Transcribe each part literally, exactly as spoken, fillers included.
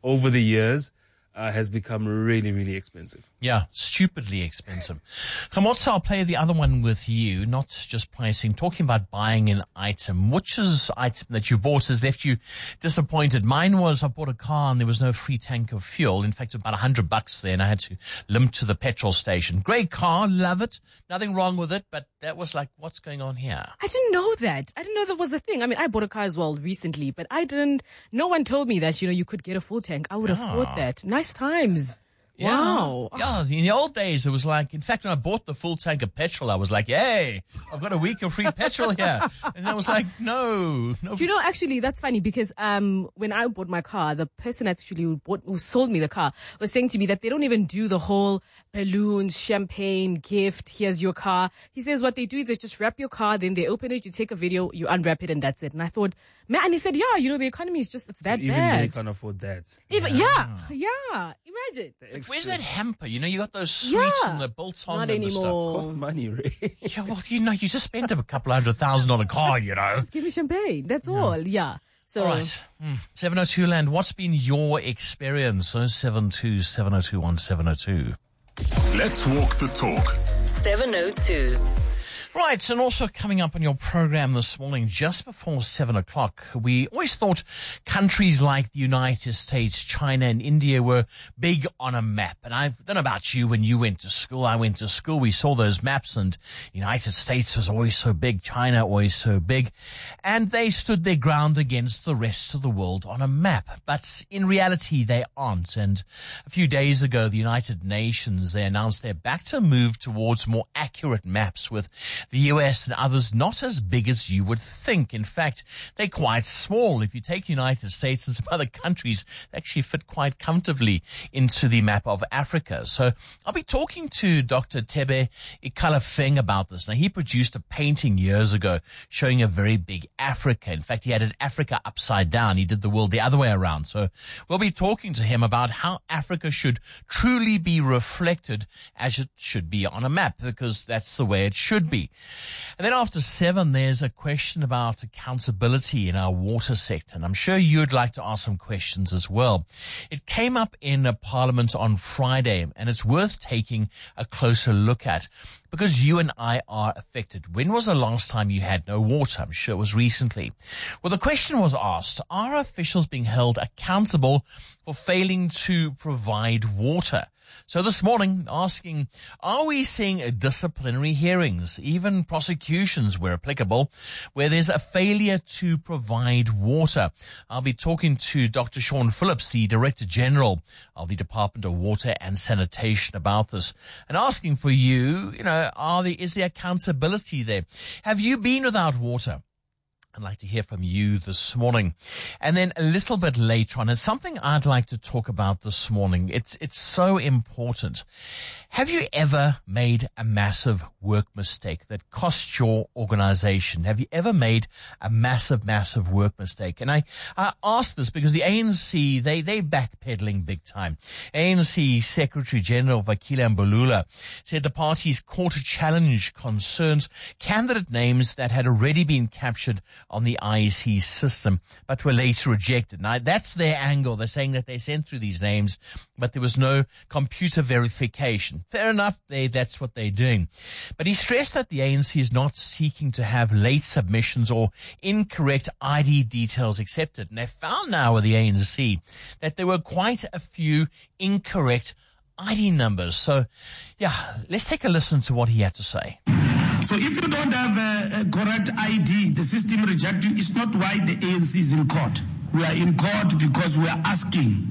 over the years uh, has become really, really expensive. Yeah, stupidly expensive. Gamotsa, I'll play the other one with you, not just pricing, talking about buying an item. Which is item that you bought has left you disappointed? Mine was I bought a car and there was no free tank of fuel. In fact, about a hundred bucks there, and I had to limp to the petrol station. Great car, love it. Nothing wrong with it, but that was like, what's going on here? I didn't know that. I didn't know that was a thing. I mean, I bought a car as well recently, but I didn't, no one told me that, you know, you could get a full tank. I would have Yeah. thought that. Nice times. Yeah. Wow. Yeah, in the old days, it was like, in fact, when I bought the full tank of petrol, I was like, hey, I've got a week of free petrol here. And I was like, no, no. Do you know, actually, that's funny because um, when I bought my car, the person actually who, bought, who sold me the car was saying to me that they don't even do the whole balloons, champagne, gift, here's your car. He says what they do is they just wrap your car, then they open it, you take a video, you unwrap it, and that's it. And I thought, man, and he said, yeah, you know, the economy is just, it's that Even bad. they can't afford that. Even, yeah, yeah, imagine. Where's that hamper? You know, you got those sweets Yeah. and the bolt-on Not and the stuff. anymore. Costs money, right? Yeah, well, you know, you just spent a couple hundred thousand on a car, you know. Just give me champagne. That's all. Yeah. So, All right. Mm. seven oh two Land, what's been your experience? oh seven two, seven oh two, one seven oh two. Let's walk the talk. seven oh two. Right, and also coming up on your program this morning, just before seven o'clock, we always thought countries like the United States, China, and India were big on a map. And I don't know about you, when you went to school, I went to school, we saw those maps, and the United States was always so big, China always so big, and they stood their ground against the rest of the world on a map. But in reality, they aren't. And a few days ago, the United Nations, they announced they're back to move towards more accurate maps, with the U S and others not as big as you would think. In fact, they're quite small. If you take the United States and some other countries, they actually fit quite comfortably into the map of Africa. So I'll be talking to Doctor Tebe Ikalafeng about this. Now, he produced a painting years ago showing a very big Africa. In fact, he had an Africa upside down. He did the world the other way around. So we'll be talking to him about how Africa should truly be reflected as it should be on a map, because that's the way it should be. And then after seven, there's a question about accountability in our water sector. And I'm sure you'd like to ask some questions as well. It came up in a Parliament on Friday, and it's worth taking a closer look at, because you and I are affected. When was the last time you had no water? I'm sure it was recently. Well, the question was asked, are officials being held accountable for failing to provide water? So this morning, asking, are we seeing disciplinary hearings, even prosecutions where applicable, where there's a failure to provide water? I'll be talking to Doctor Sean Phillips, the Director General of the Department of Water and Sanitation, about this, and asking for you, you know, are there, is there accountability there? Have you been without water? I'd like to hear from you this morning. And then a little bit later on, it's something I'd like to talk about this morning. It's, it's so important. Have you ever made a massive work mistake that cost your organization? Have you ever made a massive, massive work mistake? And I, I ask this because the A N C, they, they backpedaling big time. A N C Secretary General Vakile Mbalula said the party's court to challenge concerns candidate names that had already been captured on the I E C system, but were later rejected. Now, that's their angle. They're saying that they sent through these names, but there was no computer verification. Fair enough, they, that's what they're doing. But he stressed that the A N C is not seeking to have late submissions or incorrect I D details accepted. And they found now with the A N C that there were quite a few incorrect I D numbers. So, yeah, let's take a listen to what he had to say. So if you don't have a, a correct I D, the system rejects you. It's not why the A N C is in court. We are in court because we are asking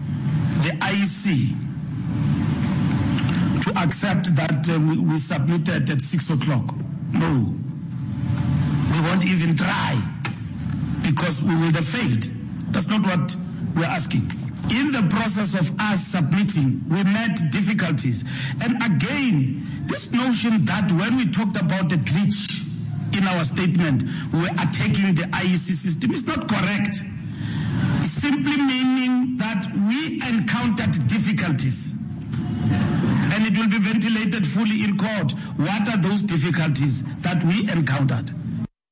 the I E C to accept that uh, we, we submitted at six o'clock. No. We won't even try because we would have failed. That's not what we're asking. In the process of us submitting, we met difficulties. And again, this notion that when we talked about the glitch in our statement, we were attacking the I E C system is not correct. It's simply meaning that we encountered difficulties. And it will be ventilated fully in court. What are those difficulties that we encountered?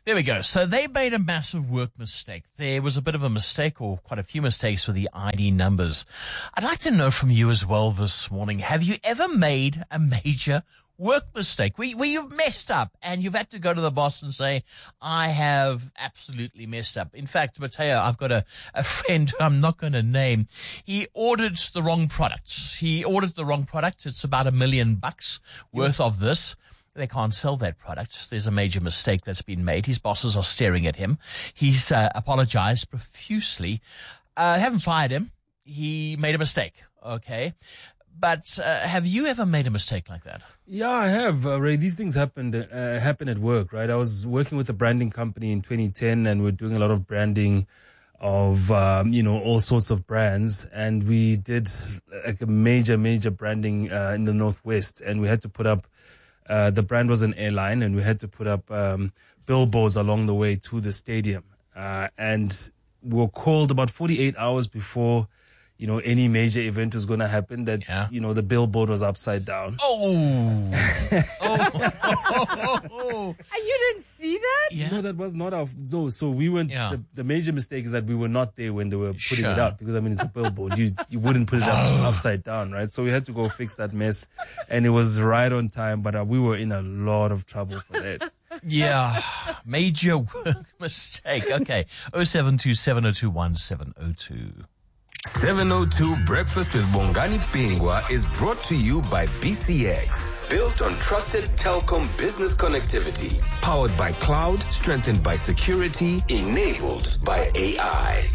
There we go. So they made a massive work mistake. There was a bit of a mistake, or quite a few mistakes, with the I D numbers. I'd like to know from you as well this morning, have you ever made a major work mistake where, where you've messed up and you've had to go to the boss and say, I have absolutely messed up? In fact, Mateo, I've got a, a friend who I'm not going to name. He ordered the wrong products. He ordered the wrong product. It's about a million bucks worth of this. They can't sell that product. There's a major mistake that's been made. His bosses are staring at him. He's uh, apologized profusely. Uh, haven't fired him. He made a mistake. Okay. But uh, have you ever made a mistake like that? Yeah, I have, uh, Ray. These things happened, uh, happen at work, right? I was working with a branding company in twenty ten, and we're doing a lot of branding of, um, you know, all sorts of brands. And we did like a major, major branding uh, in the Northwest, and we had to put up, uh, the brand was an airline, and we had to put up um, billboards along the way to the stadium. Uh, and we were called about forty-eight hours before, you know, any major event was going to happen, that, yeah. you know, the billboard was upside down. Oh. oh. oh. oh. And you didn't see that? Yeah. No, that was not our, no, so we weren't, Yeah. the, the major mistake is that we were not there when they were putting Sure. it up, because I mean, it's a billboard. You, you wouldn't put it up upside down, right? So we had to go fix that mess, and it was right on time, but uh, we were in a lot of trouble for that. Yeah, major work mistake. Okay, oh seven two seven oh two one seven oh two. seven oh two Breakfast with Bongani Pingwa is brought to you by B C X. Built on trusted telecom business connectivity. Powered by cloud, strengthened by security, enabled by A I.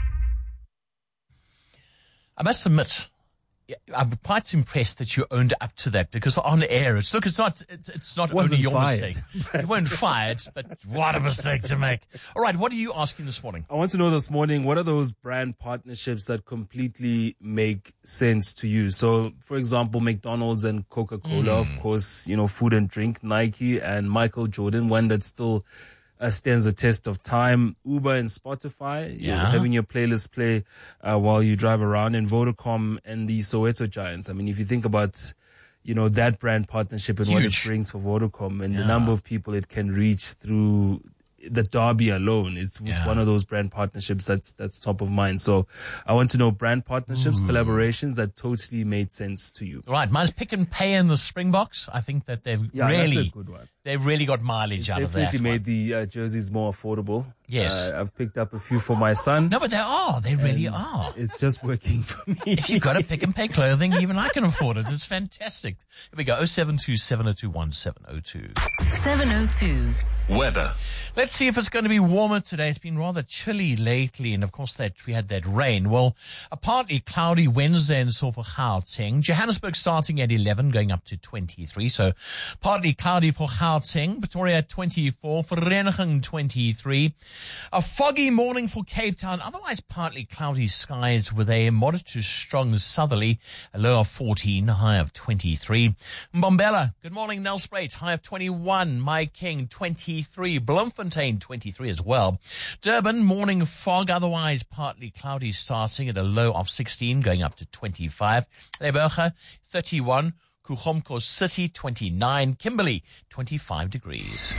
I must admit, I'm quite impressed that you owned up to that, because on air, it's look, it's not, it's, it's not Wasn't only your fired. mistake. You weren't fired, but what a mistake to make. All right, what are you asking this morning? I want to know this morning, what are those brand partnerships that completely make sense to you? So, for example, McDonald's and Coca-Cola, Mm. of course, you know, food and drink, Nike and Michael Jordan, one that still uh, stands the test of time. Uber and Spotify, you know, Yeah. having your playlist play uh, while you drive around, and Vodacom and the Soweto Giants. I mean, if you think about, you know, that brand partnership and what it Huge. brings for Vodacom, and the Yeah. number of people it can reach through the derby alone, it's, it's Yeah. one of those brand partnerships that's that's top of mind. So I want to know brand partnerships, collaborations that totally made sense to you. Right, mine's Pick and Pay and the Springboks. I think that they've Yeah, really, that's a good one. they've really got mileage out of that. Definitely one. made the uh, jerseys more affordable. Yes. Uh, I've picked up a few for my son. No, but they are. They really and are. It's just working for me. If you've got a Pick and Pay clothing, even I can afford it. It's fantastic. Here we go. oh seven two seven oh two one seven oh two. seven oh two. Weather. Let's see if it's going to be warmer today. It's been rather chilly lately, and of course that we had that rain. Well, a partly cloudy Wednesday in so for Gauteng. Johannesburg starting at eleven, going up to twenty-three. So partly cloudy for Gauteng. Pretoria twenty-four. Vereniging twenty-three. A foggy morning for Cape Town. Otherwise partly cloudy skies with a moderate to strong southerly. A low of fourteen, high of twenty-three. Mbombela, good morning. Nelspruit, high of twenty-one. My King, twenty-three. Bloemfontein, twenty-three as well. Durban, morning fog, otherwise partly cloudy starting at a low of sixteen, going up to twenty-five. Leboga, thirty-one. Kuchomko City, twenty-nine. Kimberley, twenty-five degrees.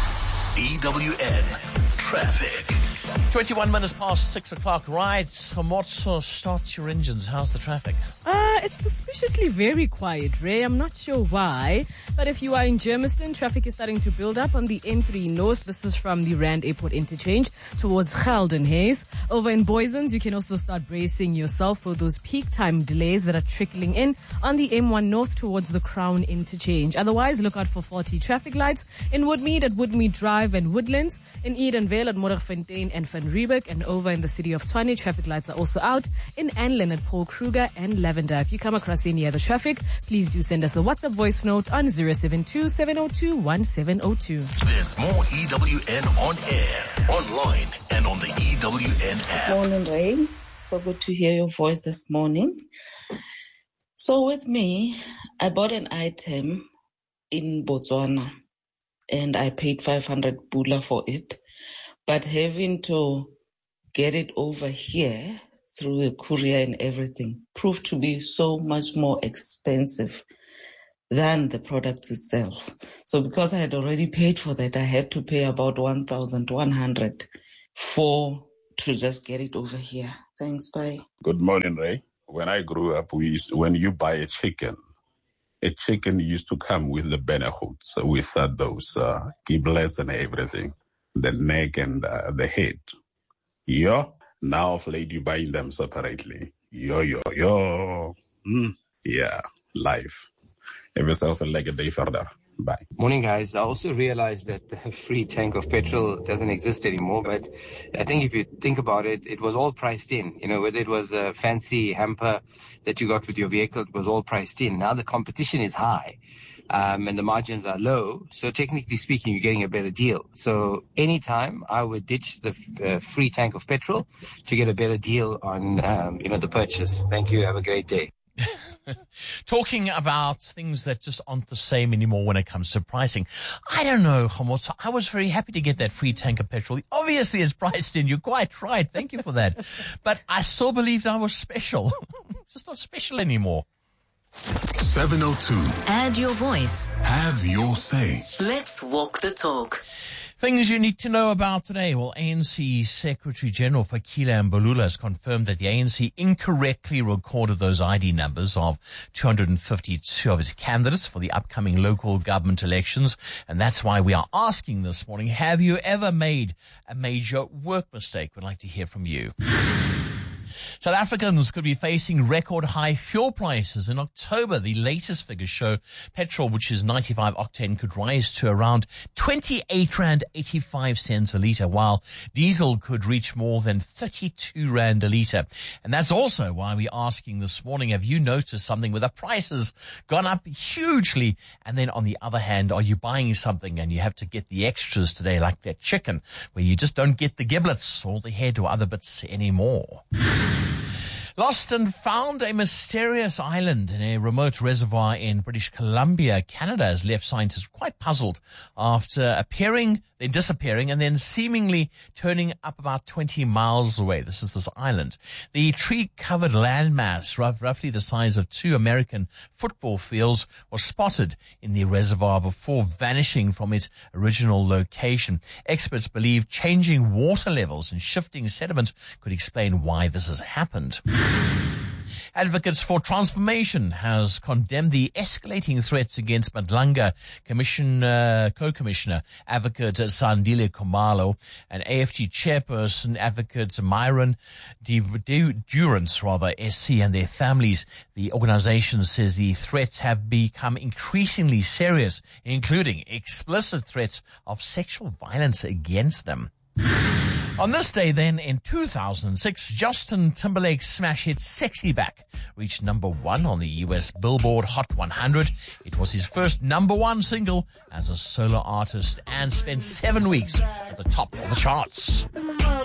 E W N Traffic. twenty-one minutes past six o'clock. Right, Motso, start your engines. How's the traffic? Uh, it's suspiciously very quiet, Ray. I'm not sure why. But if you are in Germiston, traffic is starting to build up on the N three North. This is from the Rand Airport interchange towards Geldenhuys. Over in Boysens, you can also start bracing yourself for those peak time delays that are trickling in on the M one North towards the Crown interchange. Otherwise, look out for faulty traffic lights in Woodmead at Woodmead Drive and Woodlands, in Edenvale at Moragfontein and Van Riebeek, and over in the city of Tshwane, traffic lights are also out in Anlin at Paul Kruger and Lavender. If you come across any other traffic, please do send us a WhatsApp voice note on zero seven two seven oh two one seven oh two. There's more E W N on air, online, and on the E W N app. Morning, Ray. So good to hear your voice this morning. So with me, I bought an item in Botswana and I paid five hundred pula for it. But having to get it over here through the courier and everything proved to be so much more expensive than the product itself. So because I had already paid for that, I had to pay about one thousand one hundred for to just get it over here. Thanks, bye. Good morning, Ray. When I grew up, we used to, when you buy a chicken, a chicken used to come with the benefits, with uh, those uh, giblets and everything, the neck and uh, the head. Yeah. Now of late, you're buying them separately. Yo, yo, yo. Mm. Yeah, life. Have yourself a leg a day further. Bye. Morning, guys. I also realized that the free tank of petrol doesn't exist anymore, but I think if you think about it, it was all priced in. You know, whether it was a fancy hamper that you got with your vehicle, it was all priced in. Now the competition is high. Um, and the margins are low. So technically speaking, you're getting a better deal. So anytime I would ditch the uh, free tank of petrol to get a better deal on, um, you know, the purchase. Thank you. Have a great day. Talking about things that just aren't the same anymore when it comes to pricing. I don't know, Homotso. I was very happy to get that free tank of petrol. Obviously, it's priced in. You're quite right. Thank you for that. But I still believed I was special. Just not special anymore. seven oh two. Add your voice. Have your say. Let's walk the talk. Things you need to know about today. Well, A N C Secretary General Fikile Mbalula has confirmed that the A N C incorrectly recorded those I D numbers of two hundred fifty-two of its candidates for the upcoming local government elections. And that's why we are asking this morning, have you ever made a major work mistake? We'd like to hear from you. South Africans could be facing record high fuel prices in October. The latest figures show petrol, which is ninety-five octane, could rise to around twenty-eight rand eighty-five cents a litre, while diesel could reach more than thirty-two rand a litre. And that's also why we're asking this morning, have you noticed something where the prices gone up hugely? And then on the other hand, are you buying something and you have to get the extras today, like that chicken, where you just don't get the giblets or the head or other bits anymore? Lost and found, a mysterious island in a remote reservoir in British Columbia, Canada, has left scientists quite puzzled after appearing, then disappearing, and then seemingly turning up about twenty miles away. This is this island. The tree-covered landmass, rough, roughly the size of two American football fields, was spotted in the reservoir before vanishing from its original location. Experts believe changing water levels and shifting sediment could explain why this has happened. Advocates for Transformation has condemned the escalating threats against Madlanga Commission, uh, Co-Commissioner Advocate Sandile Khumalo and A F G Chairperson Advocate Myron Durance, rather, S C, and their families. The organization says the threats have become increasingly serious, including explicit threats of sexual violence against them. On this day then, in two thousand six, Justin Timberlake's smash hit Sexy Back reached number one on the U S Billboard Hot one hundred. It was his first number one single as a solo artist and spent seven weeks at the top of the charts.